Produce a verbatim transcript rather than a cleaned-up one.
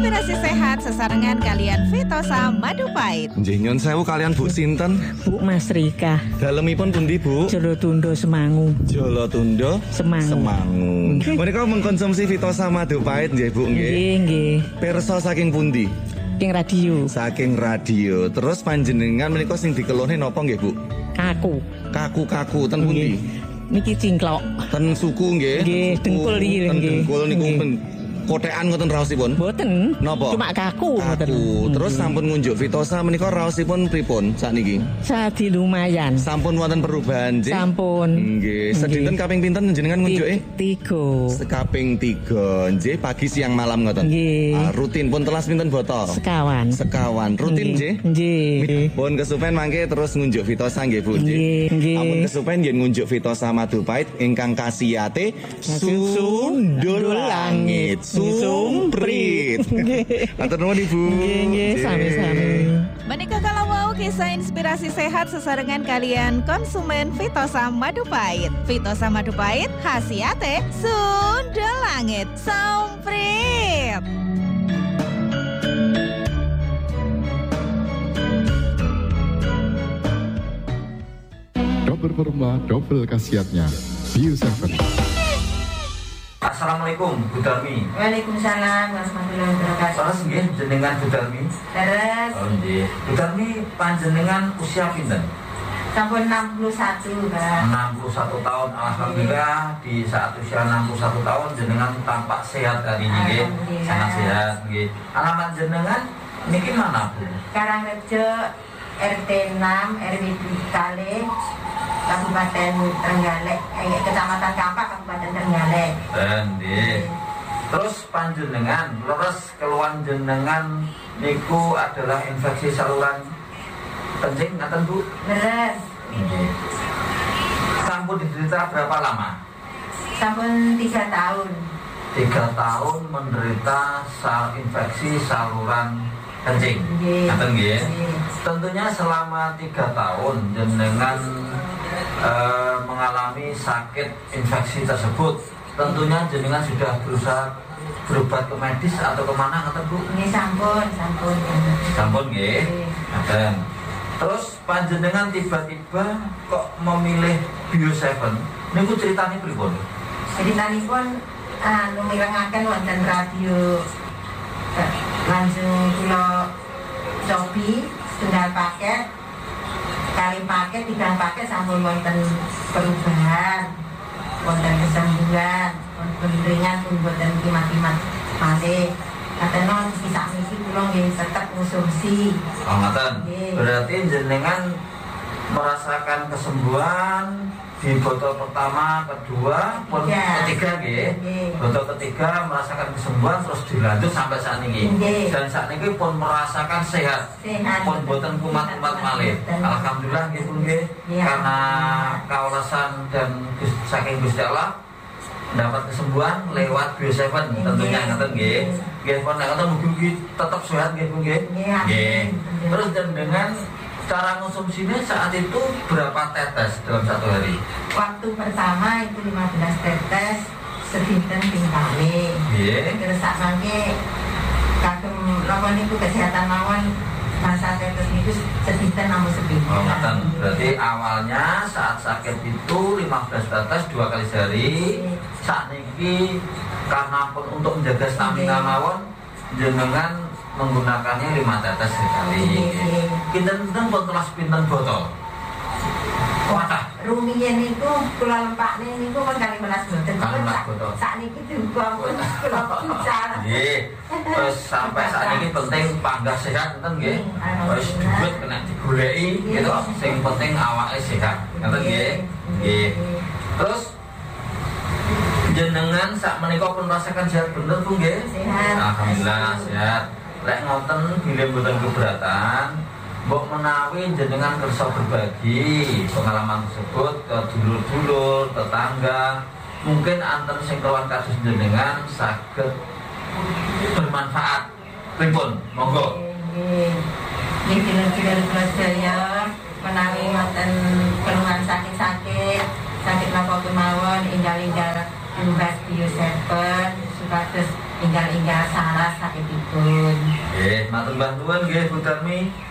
Inspirasi sehat sesarengan kalian Vitosa Madu Pahit. Nggih nyun sewu kalian Bu sinten? Bu Mas Rika. Dalemipun pundi Bu? Jolotundo Semangu. Jolotundo Semangu. Semangu. Menika mengkonsumsi Vitosa Madu Pahit nggih Bu nggih. Nggih, nggih. Pirsa saking pundi? Saking radio. Saking radio. Terus panjenengan menika sing dikeluhne napa nggih Bu? Kaku. Kaku-kaku ten pundi? Niki cingklok. Ten suku nggih. Nggih, dengkul iki ten nggih. dengkul niku Nggih. pen- kotekan ngoten raosipun? Mboten. Napa? Cuma kaku ngoten. Kaku. Terus Nggih. sampun ngunjuk Vitosa menika raosipun pripun sakniki? Sadi lumayan. Sampun wonten perubahan nggih? Sampun. Nggih. Sedinten kaping pinten jenengan ngunjuke? Tiga. Sekaping tiga, nggih pagi siang malam ngoten. Nggih. Ah, rutin pun telas pinten botol? Sekawan. Sekawan. Rutin nggih. Nggih. Pun kesupen mangke terus ngunjuk Vitosa nggih Bu Nggih, nggih. Ampun kesupen nggih ngunjuk Vitosa Madu Pahit ingkang kasiyate Sundul Langit Sumprit. Matur nuwun Ibu. Nggih, nggih, sami-sami. Menikah kalau mau kisah inspirasi sehat sesarengan kalian konsumen Vitosa Madu Pahit. Vitosa Madu Pahit khasiate Sundel Langit Somprit. Double perma, double khasiatnya. Bio tujuh. Assalamualaikum Bu Darmi. Waalaikumsalam warahmatullahi wabarakatuh. Salah nggih jenengan Bu Darmi. Terus Oh nggih. Bu Darmi panjenengan usia pinten? sampun enam puluh satu, Mbak. enam puluh satu tahun. Alhamdulillah di saat usia enam puluh satu tahun jenengan tampak sehat hari ini nggih. Alhamdulillah. Sangat sehat nggih. Alamat jenengan niki mana Bu? Karangrejo R T enam R W Kale Kabupaten Trenggalek, eh, Kecamatan Kampak, Kabupaten Trenggalek. Dan nggih. Terus panjenengan leres keluhan jenengan niku adalah infeksi saluran kencing ngaten Bu? Beres. Nggih. Sampun diderita berapa lama? Sampun tiga tahun. Tiga tahun menderita sal infeksi saluran kencing. Nggih. Ngaten nggih. Nggih. Tentunya selama tiga tahun jenengan eh, mengalami sakit infeksi tersebut. Tentunya jenengan sudah berusaha berobat ke medis atau kemana ngaten Bu? Ini sampun, sampun. Sampun nggih. Nggih. Ngaten. Terus panjenengan tiba-tiba kok memilih Bio tujuh. Niku ceritanya pripun? Jadi tadi pun anu mirengaken wonten radio eh, langsung kula cobi setunggal paket kali paket tiga paket sampun wonten perubahan wonten kesembuhan wonten ringan pun wonten kimat-kimat malih katanya bisa misi kula nggih tetep konsumsi. Oh ngaten. Nggih. Berarti jenengan merasakan kesembuhan di botol pertama, kedua, pun Ketiga. ketiga nggih. Nggih. Botol ketiga merasakan kesembuhan terus dilanjut sampai saat ini. Nggih. Dan saat ini pun merasakan sehat. Sehat. Pun boten kumat-kumat malih. Betul. Alhamdulillah nggih pun nggih. Iya. Karena kaulasan dan Gus- saking Gusti Allah dapat kesembuhan lewat Bio tujuh tentunya Nggih. ngaten nggih. Nggih pun nek ngoten mugi-mugi tetap sehat nggih pun nggih. Nggih. Nggih. Terus dan dengan cara konsumsinya saat itu berapa tetes dalam satu hari? Waktu pertama itu lima belas tetes sedinten ping kali. Nggih. Terus sak mangke kagem napa niku kesehatan mawon masa tetes niku sedinten namung sepinten. Oh, ngaten. Berarti awalnya saat sakit itu lima belas tetes dua kali sehari. Saat ini karena pun untuk menjaga stamina mawon jenengan menggunakannya lima tetes sekali. Pinten-pinten pun telas pinten botol. Wadah. Rumiyin niku kula lempakne niku kan kali melas boten. Kalimelas boten. Sakniki juga pun kula bicara. Nggih. Terus sampai saat ini penting panggah sehat enten nggih. Hmm, Wis duit kena digoleki gitu. Sing penting awake sehat. Ngoten nggih. Nggih. Terus jenengan sak menika pun merasakan sehat bener Bu nggih? Sehat. Alhamdulillah sehat. Lek ngoten bilih mboten keberatan, mbok menawi jenengan kersa berbagi pengalaman tersebut ke dulur-dulur, tetangga, mungkin anten sing kawan kados jenengan saged bermanfaat. Pripun? Monggo. Nggih. Nggih dulur-dulur kula sedaya menawi wonten keluhan sakit-sakit, sakit napa kemawon, enggal-enggal tumbas Bio tujuh supados Inggal-inggal salah sakitipun. Nggih, matur mbah nuwun nggih Bu Darmi.